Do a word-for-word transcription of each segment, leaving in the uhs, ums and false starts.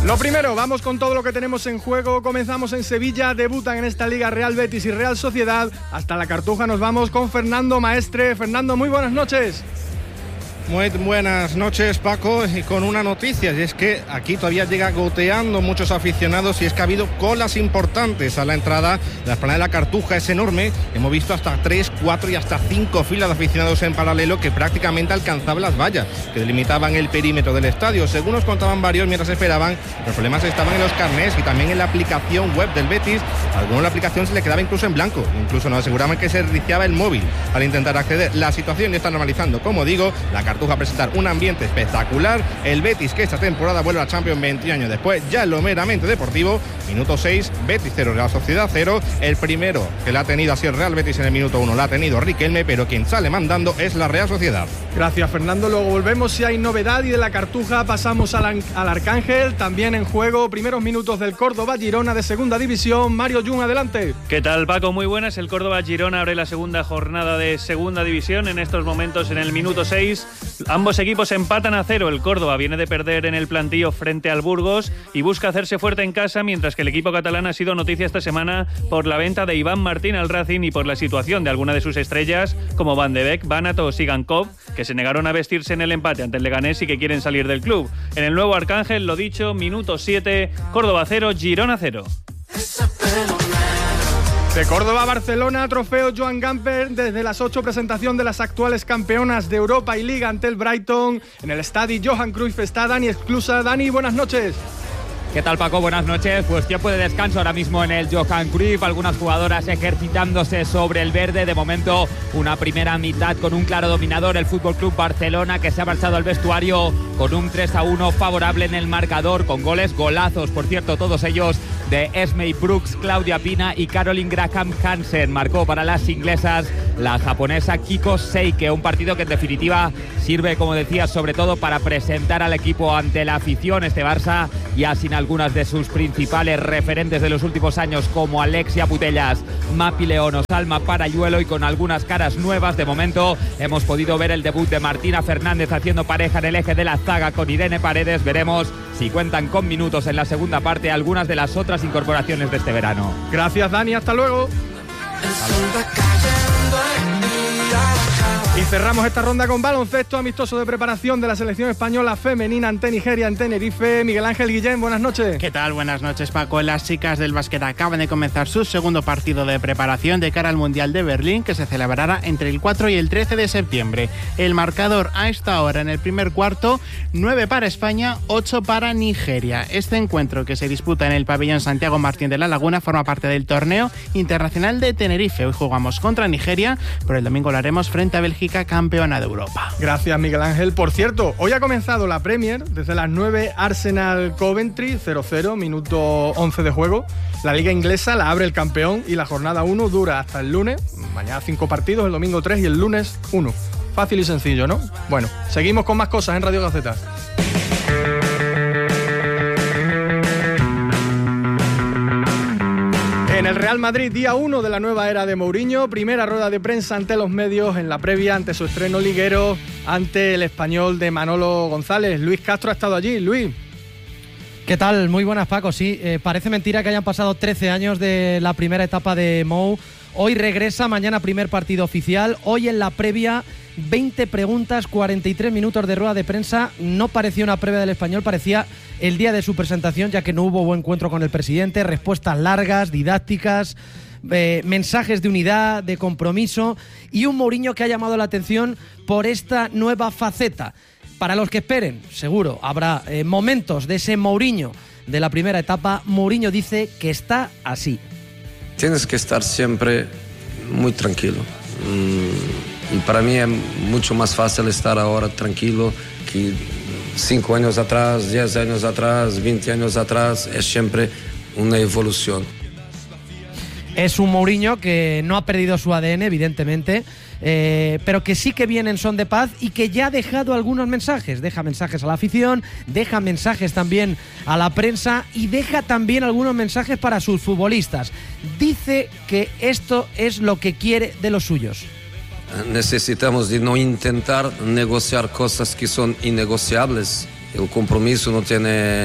Lo primero, vamos con todo lo que tenemos en juego. Comenzamos en Sevilla, debutan en esta liga Real Betis y Real Sociedad. Hasta la Cartuja nos vamos con Fernando Maestre. Fernando, muy buenas noches. Muy buenas noches, Paco, y con una noticia, y es que aquí todavía llega goteando muchos aficionados, y es que ha habido colas importantes a la entrada. La explanada de la Cartuja es enorme, hemos visto hasta tres, cuatro y hasta cinco filas de aficionados en paralelo que prácticamente alcanzaban las vallas que delimitaban el perímetro del estadio. Según nos contaban varios mientras esperaban, los problemas estaban en los carnés y también en la aplicación web del Betis. A algunos la aplicación se le quedaba incluso en blanco, incluso nos aseguraban que se reiniciaba el móvil al intentar acceder. La situación ya está normalizando, como digo. La Cartuja a presentar un ambiente espectacular. El Betis, que esta temporada vuelve a Champions veintiún años después, ya en lo meramente deportivo. Minuto seis, Betis cero, Real Sociedad cero. El primero que la ha tenido así el Real Betis en el minuto uno la ha tenido Riquelme, pero quien sale mandando es la Real Sociedad. Gracias, Fernando. Luego volvemos si hay novedad, y de la Cartuja pasamos al, al Arcángel. También en juego, primeros minutos del Córdoba-Girona de segunda división. Mario Jun, adelante. ¿Qué tal, Paco? Muy buenas. El Córdoba-Girona abre la segunda jornada de segunda división. En estos momentos, en el minuto seis, ambos equipos empatan a cero. El Córdoba viene de perder en el plantío frente al Burgos y busca hacerse fuerte en casa, mientras que el equipo catalán ha sido noticia esta semana por la venta de Iván Martín al Racing y por la situación de alguna de sus estrellas, como Van de Beek, Banat o Sigankov, que se negaron a vestirse en el empate ante el Leganés y que quieren salir del club. En el nuevo Arcángel, lo dicho, minuto siete, Córdoba cero, Girona cero. De Córdoba a Barcelona, trofeo Joan Gamper desde las ocho, presentación de las actuales campeonas de Europa y Liga ante el Brighton. En el estadio Johan Cruyff está Dani Esclusa. Dani, buenas noches. ¿Qué tal, Paco? Buenas noches. Pues tiempo de descanso ahora mismo en el Johan Cruyff. Algunas jugadoras ejercitándose sobre el verde. De momento, una primera mitad con un claro dominador, el F C Barcelona, que se ha marchado al vestuario con un tres a uno favorable en el marcador, con goles, golazos, por cierto, todos ellos de Esmey Brooks, Claudia Pina y Caroline Graham Hansen. Marcó para las inglesas la japonesa Kiko Seike. Un partido que en definitiva sirve, como decía, sobre todo para presentar al equipo ante la afición. Este Barça ya sin algunas de sus principales referentes de los últimos años, como Alexia Putellas, Mapi León o Salma Parayuelo, y con algunas caras nuevas. De momento hemos podido ver el debut de Martina Fernández haciendo pareja en el eje de la zaga con Irene Paredes. Veremos si cuentan con minutos en la segunda parte algunas de las otras incorporaciones de este verano. Gracias, Dani, hasta luego. Y cerramos esta ronda con baloncesto amistoso de preparación de la selección española femenina ante Nigeria en Tenerife. Miguel Ángel Guillén, buenas noches. ¿Qué tal? Buenas noches, Paco. Las chicas del básquet acaban de comenzar su segundo partido de preparación de cara al Mundial de Berlín, que se celebrará entre el cuatro y el trece de septiembre. El marcador a esta hora en el primer cuarto, nueve para España, ocho para Nigeria. Este encuentro, que se disputa en el pabellón Santiago Martín de la Laguna, forma parte del torneo internacional de Tenerife. Hoy jugamos contra Nigeria, pero el domingo lo haremos frente a Bélgica, campeona de Europa. Gracias, Miguel Ángel. Por cierto, hoy ha comenzado la Premier. Desde las nueve, Arsenal Coventry, cero cero, minuto once de juego. La liga inglesa la abre el campeón y la jornada uno dura hasta el lunes. Mañana cinco partidos, el domingo tres y el lunes uno. Fácil y sencillo, ¿no? Bueno, seguimos con más cosas en Radio Gaceta. En el Real Madrid, día uno de la nueva era de Mourinho, primera rueda de prensa ante los medios en la previa ante su estreno liguero ante el Español de Manolo González. Luis Castro ha estado allí. Luis. ¿Qué tal? Muy buenas, Paco. Sí, eh, parece mentira que hayan pasado trece años de la primera etapa de Mou. Hoy regresa, mañana primer partido oficial. Hoy en la previa, veinte preguntas, cuarenta y tres minutos de rueda de prensa. No parecía una previa del Español, parecía el día de su presentación, ya que no hubo buen encuentro con el presidente. Respuestas largas, didácticas, eh, mensajes de unidad, de compromiso, y un Mourinho que ha llamado la atención por esta nueva faceta. Para los que esperen, seguro, habrá eh, momentos de ese Mourinho de la primera etapa. Mourinho dice que está así. Tienes que estar siempre muy tranquilo. Mm, y para mí es mucho más fácil estar ahora tranquilo que cinco años atrás, diez años atrás, veinte años atrás. Es siempre una evolución. Es un Mourinho que no ha perdido su A D N, evidentemente, eh, pero que sí que viene en son de paz y que ya ha dejado algunos mensajes. Deja mensajes a la afición, deja mensajes también a la prensa y deja también algunos mensajes para sus futbolistas. Dice que esto es lo que quiere de los suyos. Necesitamos de no intentar negociar cosas que son innegociables. El compromiso no tiene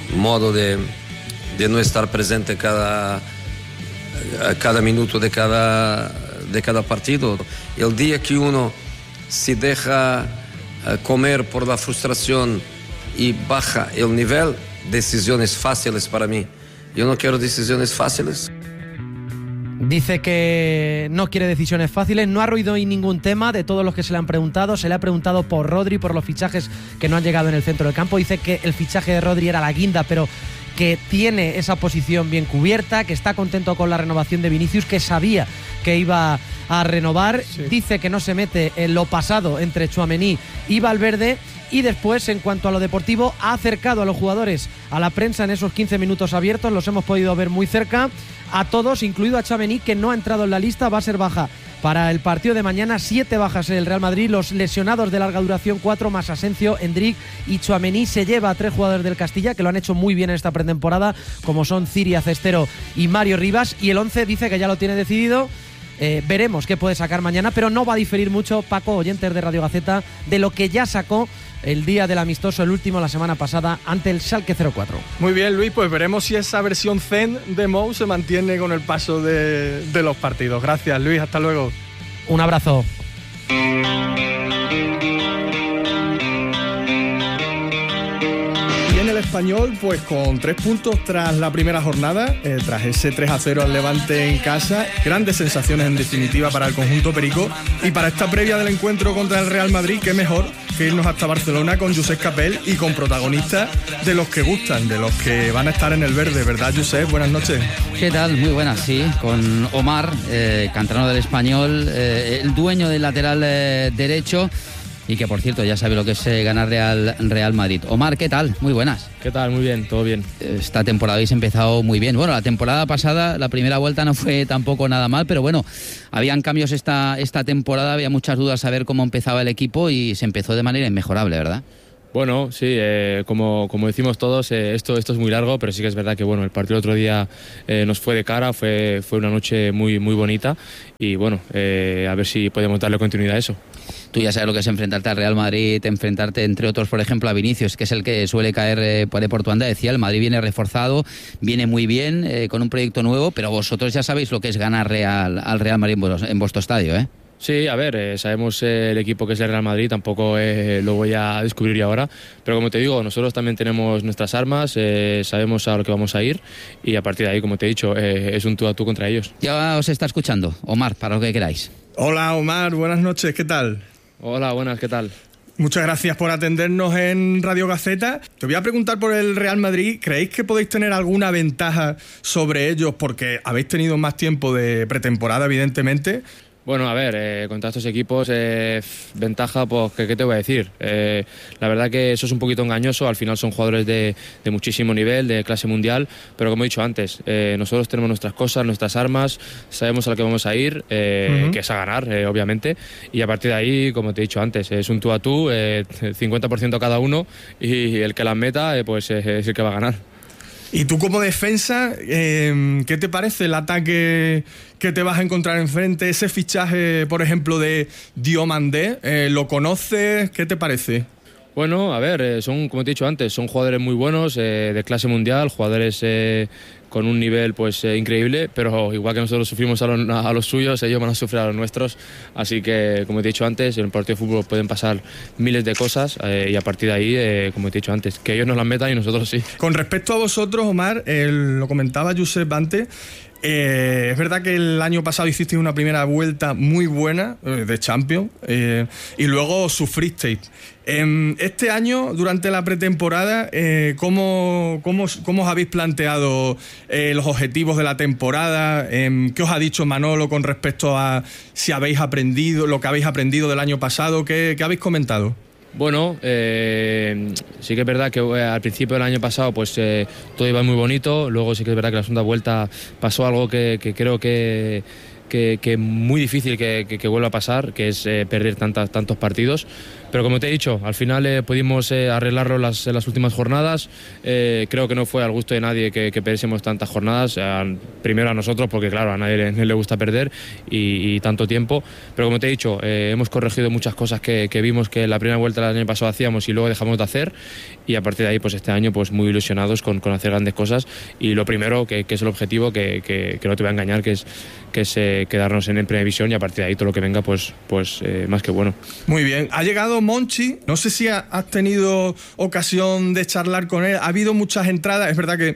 modo de, de no estar presente cada, cada minuto de cada, de cada partido. El día que uno se deja comer por la frustración y baja el nivel, decisiones fáciles para mí. Yo no quiero decisiones fáciles. Dice que no quiere decisiones fáciles, no ha ruido hoy ningún tema de todos los que se le han preguntado. Se le ha preguntado por Rodri, por los fichajes que no han llegado en el centro del campo. Dice que el fichaje de Rodri era la guinda, pero que tiene esa posición bien cubierta, que está contento con la renovación de Vinicius, que sabía que iba a renovar. Sí. Dice que no se mete en lo pasado entre Tchouaméni y Valverde. Y después, en cuanto a lo deportivo, ha acercado a los jugadores a la prensa en esos quince minutos abiertos. Los hemos podido ver muy cerca. A todos, incluido a Tchouaméni, que no ha entrado en la lista, va a ser baja para el partido de mañana. Siete bajas en el Real Madrid. Los lesionados de larga duración, cuatro más Asensio, Endrick y Tchouaméni. Se lleva a tres jugadores del Castilla que lo han hecho muy bien en esta pretemporada, como son Ciria, Cestero y Mario Rivas. Y el once dice que ya lo tiene decidido. Eh, veremos qué puede sacar mañana, pero no va a diferir mucho, Paco, oyentes de Radio Gaceta, de lo que ya sacó el día del amistoso, el último, la semana pasada, ante el Schalke cero cuatro. Muy bien, Luis, pues veremos si esa versión zen de Mou se mantiene con el paso de, de los partidos. Gracias, Luis, hasta luego. Un abrazo. Español, pues con tres puntos tras la primera jornada, eh, tras ese tres a cero al Levante en casa. Grandes sensaciones en definitiva para el conjunto perico, y para esta previa del encuentro contra el Real Madrid, qué mejor que irnos hasta Barcelona con Josep Capel y con protagonistas de los que gustan, de los que van a estar en el verde, ¿verdad, Josep? Buenas noches. ¿Qué tal? Muy buenas, sí, con Omar, eh, canterano del Español, eh, el dueño del lateral eh, derecho, y que, por cierto, ya sabe lo que es eh, ganarle al Real Madrid. Omar, ¿qué tal? Muy buenas. ¿Qué tal? Muy bien, todo bien. Esta temporada habéis empezado muy bien. Bueno, la temporada pasada, la primera vuelta no fue tampoco nada mal, pero bueno, habían cambios esta, esta temporada, había muchas dudas a ver cómo empezaba el equipo y se empezó de manera inmejorable, ¿verdad? Bueno, sí, eh, como, como decimos todos, eh, esto, esto es muy largo, pero sí que es verdad que bueno, el partido el otro día eh, nos fue de cara, fue, fue una noche muy, muy bonita y bueno, eh, a ver si podemos darle continuidad a eso. Tú ya sabes lo que es enfrentarte al Real Madrid, enfrentarte entre otros, por ejemplo, a Vinicius, que es el que suele caer eh, por tu anda. Decía, el Madrid viene reforzado, viene muy bien, eh, con un proyecto nuevo, pero vosotros ya sabéis lo que es ganar Real, al Real Madrid en, en vuestro estadio, ¿eh? Sí, a ver, eh, sabemos eh, el equipo que es el Real Madrid, tampoco eh, lo voy a descubrir yo ahora, pero como te digo, nosotros también tenemos nuestras armas, eh, sabemos a lo que vamos a ir y a partir de ahí, como te he dicho, eh, es un tú a tú contra ellos. Ya os está escuchando, Omar, para lo que queráis. Hola Omar, buenas noches, ¿qué tal? Hola, buenas, ¿qué tal? Muchas gracias por atendernos en Radio Gaceta. Te voy a preguntar por el Real Madrid. ¿Creéis que podéis tener alguna ventaja sobre ellos porque habéis tenido más tiempo de pretemporada, evidentemente? Bueno, a ver, eh, contra estos equipos, eh, ventaja, pues, ¿qué, ¿qué te voy a decir? Eh, la verdad que eso es un poquito engañoso, al final son jugadores de, de muchísimo nivel, de clase mundial, pero como he dicho antes, eh, nosotros tenemos nuestras cosas, nuestras armas, sabemos a lo que vamos a ir, eh, uh-huh. que es a ganar, eh, obviamente, y a partir de ahí, como te he dicho antes, es un tú a tú, eh, cincuenta por ciento cada uno, y el que las meta, eh, pues es, es el que va a ganar. Y tú como defensa, eh, ¿qué te parece el ataque que te vas a encontrar enfrente? Ese fichaje, por ejemplo, de Diomandé, eh, ¿lo conoces? ¿Qué te parece? Bueno, a ver, eh, son, como te he dicho antes, son jugadores muy buenos, eh, de clase mundial, jugadores eh, con un nivel pues eh, increíble, pero igual que nosotros sufrimos a los, a los suyos, ellos van a sufrir a los nuestros, así que, como te he dicho antes, en un partido de fútbol pueden pasar miles de cosas eh, y a partir de ahí, eh, como te he dicho antes, que ellos nos las metan y nosotros sí. Con respecto a vosotros, Omar, eh, lo comentaba Josep antes, Eh, es verdad que el año pasado hicisteis una primera vuelta muy buena eh, de Champions eh, y luego sufristeis. Eh, este año, durante la pretemporada, eh, ¿cómo, cómo, ¿cómo os habéis planteado eh, los objetivos de la temporada? Eh, ¿Qué os ha dicho Manolo con respecto a si habéis aprendido, lo que habéis aprendido del año pasado? ¿Qué, qué habéis comentado? Bueno, eh, sí que es verdad que eh, al principio del año pasado pues eh, todo iba muy bonito, luego sí que es verdad que la segunda vuelta pasó algo que, que creo que que, que muy difícil que, que, que vuelva a pasar, que es eh, perder tantas, tantos partidos, pero como te he dicho, al final eh, pudimos eh, arreglarlo en las, en las últimas jornadas. Eh, creo que no fue al gusto de nadie que, que perdiésemos tantas jornadas, eh, primero a nosotros, porque claro, a nadie le, le gusta perder y, y tanto tiempo, pero como te he dicho, eh, hemos corregido muchas cosas que, que vimos que la primera vuelta del año pasado hacíamos y luego dejamos de hacer, y a partir de ahí pues este año pues muy ilusionados con, con hacer grandes cosas, y lo primero que, que es el objetivo, que, que, que no te voy a engañar, que es, que es eh, quedarnos en, en primera división, y a partir de ahí todo lo que venga pues, pues eh, más que bueno. Muy bien, ha llegado Monchi, no sé si ha, has tenido ocasión de charlar con él, ha habido muchas entradas, es verdad que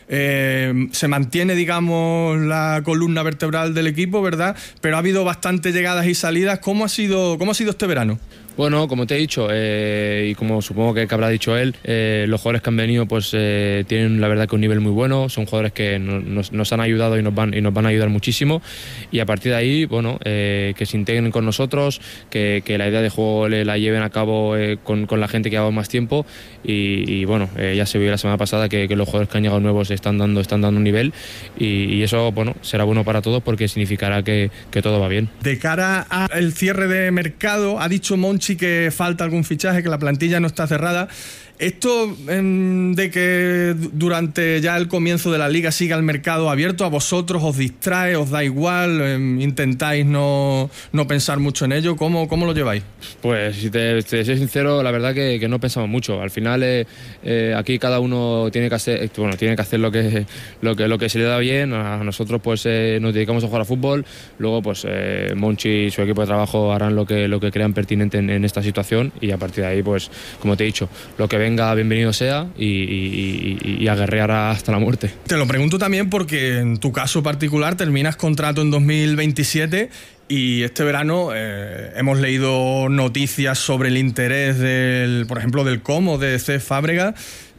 eh, se mantiene, digamos, la columna vertebral del equipo, ¿verdad? Pero ha habido bastantes llegadas y salidas. ¿Cómo ha sido, cómo ha sido este verano? Bueno, como te he dicho, eh, y como supongo que, que habrá dicho él, eh, los jugadores que han venido pues eh, tienen la verdad que un nivel muy bueno, son jugadores que no, nos, nos han ayudado y nos van y nos van a ayudar muchísimo, y a partir de ahí, bueno, eh, que se integren con nosotros, que, que la idea de juego le, la lleven a cabo eh, con, con la gente que lleva más tiempo, y, y bueno, eh, ya se vio la semana pasada que, que los jugadores que han llegado nuevos están dando, están dando un nivel, y, y eso, bueno, será bueno para todos porque significará que, que todo va bien. De cara al cierre de mercado, ha dicho Monchi que falta algún fichaje, que la plantilla no está cerrada. Esto eh, de que durante ya el comienzo de la liga siga el mercado abierto, ¿a vosotros os distrae, os da igual, eh, intentáis no, no pensar mucho en ello? ¿Cómo, cómo lo lleváis? Pues si te, te soy sincero, la verdad que, que no pensamos mucho. Al final eh, eh, aquí cada uno tiene que hacer, bueno, tiene que hacer lo que, lo que, lo que se le da bien. A nosotros pues eh, nos dedicamos a jugar a fútbol, luego pues eh, Monchi y su equipo de trabajo harán lo que, lo que crean pertinente en, en esta situación, y a partir de ahí pues como te he dicho, lo que venga venga, bienvenido sea, y, y, y, y a guerrear hasta la muerte. Te lo pregunto también porque en tu caso particular terminas contrato en dos mil veintisiete y este verano eh, hemos leído noticias sobre el interés del, por ejemplo, del Como, de Cesc Fábregas.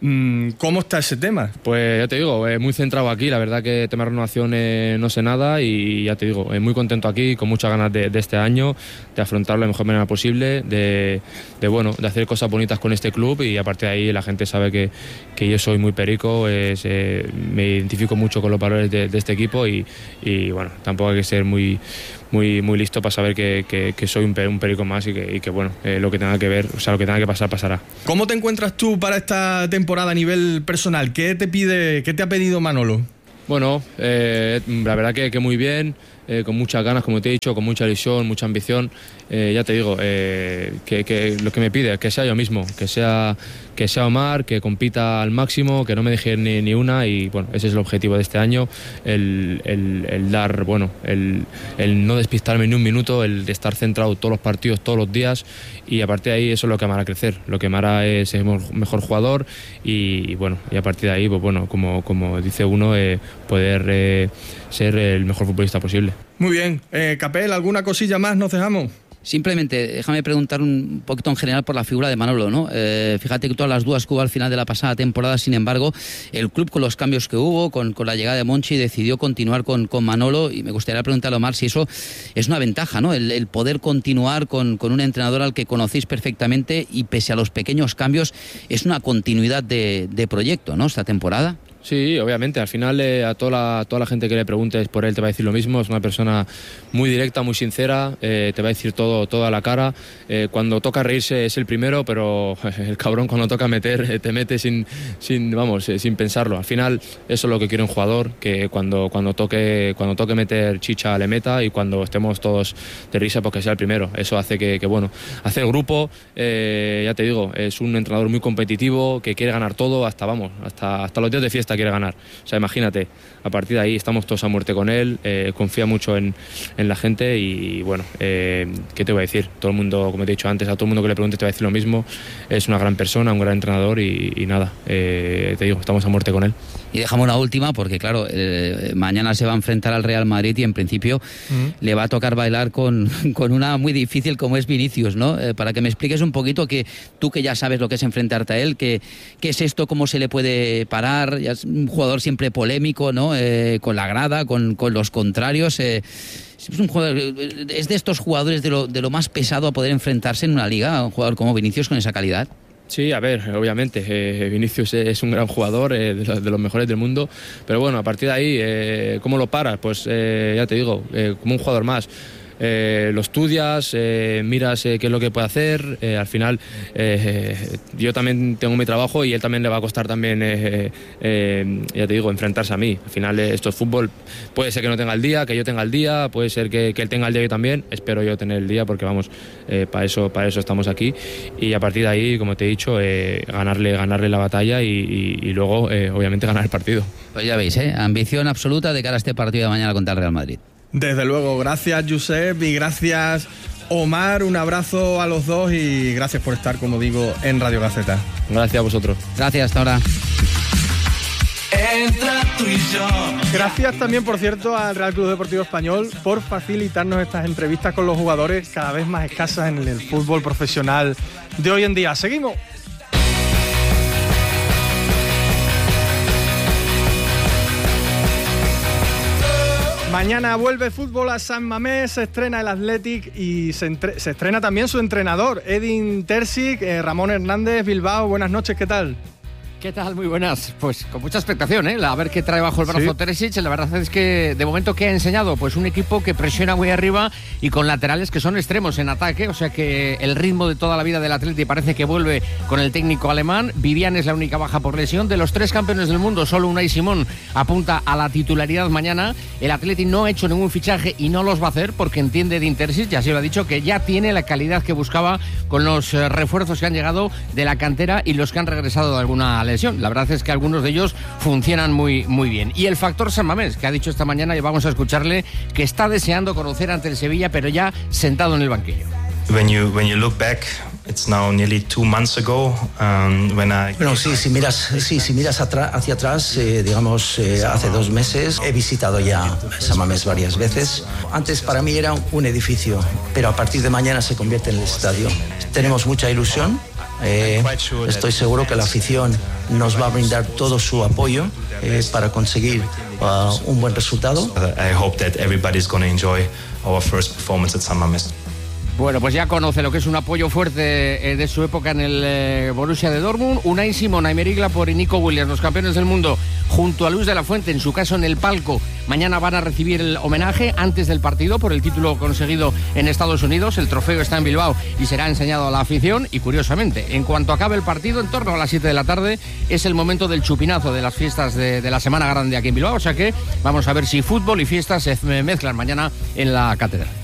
¿Cómo está ese tema? Pues ya te digo, eh, muy centrado aquí, la verdad que tema renovación eh, no sé nada, y ya te digo, eh, muy contento aquí, con muchas ganas de, de este año, de afrontarlo de la mejor manera posible, de, de, bueno, de hacer cosas bonitas con este club, y a partir de ahí la gente sabe que, que yo soy muy perico, es, eh, me identifico mucho con los valores de, de este equipo, y, y bueno, tampoco hay que ser muy... Muy, muy listo para saber que, que, que soy un, un perico más, y que, y que bueno, eh, lo que tenga que ver, o sea, lo que tenga que pasar, pasará. ¿Cómo te encuentras tú para esta temporada a nivel personal? ¿Qué te pide, qué te ha pedido Manolo? Bueno, eh, la verdad que, que muy bien, eh, con muchas ganas, como te he dicho, con mucha ilusión, mucha ambición. Eh, ya te digo, eh, que, que lo que me pide es que sea yo mismo, que sea, que sea Omar, que compita al máximo, que no me deje ni, ni una, y bueno, ese es el objetivo de este año, el, el, el dar, bueno, el, el no despistarme ni un minuto, el de estar centrado todos los partidos, todos los días, y a partir de ahí eso es lo que me hará crecer, lo que me hará es ser mejor jugador, y, y bueno, y a partir de ahí, pues bueno, como, como dice uno, eh, poder eh, ser el mejor futbolista posible. Muy bien, eh, Capel, ¿alguna cosilla más nos dejamos? Simplemente, déjame preguntar un poquito en general por la figura de Manolo, ¿no? Eh, fíjate que todas las dudas que hubo al final de la pasada temporada, sin embargo, el club, con los cambios que hubo, con, con la llegada de Monchi, decidió continuar con, con Manolo, y me gustaría preguntarle a Omar si eso es una ventaja, ¿no? El, el poder continuar con, con un entrenador al que conocéis perfectamente, y pese a los pequeños cambios, es una continuidad de, de proyecto, ¿no? Esta temporada. Sí, obviamente, al final eh, a toda la, toda la gente que le preguntes por él te va a decir lo mismo, es una persona muy directa, muy sincera, eh, te va a decir todo, todo a la cara, eh, cuando toca reírse es el primero, pero el cabrón cuando toca meter, eh, te mete sin, sin, vamos, eh, sin pensarlo. Al final eso es lo que quiere un jugador, que cuando, cuando, toque, cuando toque meter chicha le meta, y cuando estemos todos de risa pues que sea el primero. Eso hace que, que bueno, hace el grupo, eh, ya te digo, es un entrenador muy competitivo, que quiere ganar todo, hasta, vamos, hasta, hasta los días de fiesta quiere ganar. O sea, imagínate, a partir de ahí estamos todos a muerte con él, eh, confía mucho en, en la gente, y bueno, eh, ¿qué te voy a decir? Todo el mundo, como te he dicho antes, a todo el mundo que le pregunte te va a decir lo mismo, es una gran persona, un gran entrenador, y, y nada, eh, te digo, estamos a muerte con él. Y dejamos una última, porque claro, eh, mañana se va a enfrentar al Real Madrid, y en principio uh-huh. le va a tocar bailar con, con una muy difícil como es Vinicius, ¿no? Eh, para que me expliques un poquito, que tú que ya sabes lo que es enfrentarte a él, que, qué es esto, cómo se le puede parar. Ya es un jugador siempre polémico, ¿no? Eh, con la grada, con, con los contrarios. Eh, es, un jugador, es de estos jugadores de lo, de lo más pesado a poder enfrentarse en una liga, un jugador como Vinicius con esa calidad. Sí, a ver, obviamente, eh, Vinicius es un gran jugador, eh, de, los, de los mejores del mundo, pero bueno, a partir de ahí, eh, ¿cómo lo paras? Pues eh, ya te digo, eh, como un jugador más. eh, lo estudias, eh, miras eh, qué es lo que puede hacer, eh, al final eh, yo también tengo mi trabajo y él también le va a costar también, eh, eh, ya te digo, enfrentarse a mí. Al final eh, esto es fútbol, puede ser que no tenga el día, que yo tenga el día, puede ser que, que él tenga el día yo también, espero yo tener el día porque vamos, eh, para eso, para eso estamos aquí y a partir de ahí, como te he dicho, eh, ganarle, ganarle la batalla y, y, y luego eh, obviamente ganar el partido. Pues ya veis, ¿eh? Ambición absoluta de cara a este partido de mañana contra el Real Madrid. Desde luego, gracias Josep y gracias Omar, un abrazo a los dos y gracias por estar, como digo, en Radio Gaceta. Gracias a vosotros. Gracias, hasta ahora. Entra tú y yo. Gracias también, por cierto, al Real Club Deportivo Español por facilitarnos estas entrevistas con los jugadores cada vez más escasas en el fútbol profesional de hoy en día. Seguimos. Mañana vuelve fútbol a San Mamés, se estrena el Athletic y se, entre- se estrena también su entrenador, Edin Terzic. eh, Ramón Hernández, Bilbao, buenas noches, ¿qué tal? ¿Qué tal? Muy buenas. Pues con mucha expectación, ¿eh? A ver qué trae bajo el brazo Sí. Terzic. La verdad es que de momento, ¿qué ha enseñado? Pues un equipo que presiona muy arriba y con laterales que son extremos en ataque. O sea que el ritmo de toda la vida del Atleti parece que vuelve con el técnico alemán. Vivian es la única baja por lesión. De los tres campeones del mundo, solo Unai Simón apunta a la titularidad mañana. El Atleti no ha hecho ningún fichaje y no los va a hacer porque entiende Edin Terzic, ya se lo ha dicho, que ya tiene la calidad que buscaba con los eh, refuerzos que han llegado de la cantera y los que han regresado de alguna lesión. La verdad es que algunos de ellos funcionan muy, muy bien. Y el factor San Mamés, que ha dicho esta mañana, y vamos a escucharle, que está deseando conocer ante el Sevilla, pero ya sentado en el banquillo. When you when you look back, it's now nearly two months ago um, when I. Bueno, sí, si miras, sí, si miras atra- hacia atrás, eh, digamos, eh, hace dos meses he visitado ya San Mamés varias veces. Antes para mí era un edificio, pero a partir de mañana se convierte en el estadio. Tenemos mucha ilusión. Eh, estoy seguro que la afición nos va a brindar todo su apoyo eh, para conseguir uh, un buen resultado. I hope that everybody's going to enjoy our first performance at San Mamés. Bueno, pues ya conoce lo que es un apoyo fuerte eh, de su época en el eh, Borussia de Dortmund. Unai Simón, Aymeric Laporte y Nico Williams, los campeones del mundo, junto a Luis de la Fuente, en su caso en el palco. Mañana van a recibir el homenaje antes del partido por el título conseguido en Estados Unidos. El trofeo está en Bilbao y será enseñado a la afición. Y curiosamente, en cuanto acabe el partido, en torno a las siete de la tarde, es el momento del chupinazo de las fiestas de, de la Semana Grande aquí en Bilbao. O sea que vamos a ver si fútbol y fiestas se mezclan mañana en la catedral.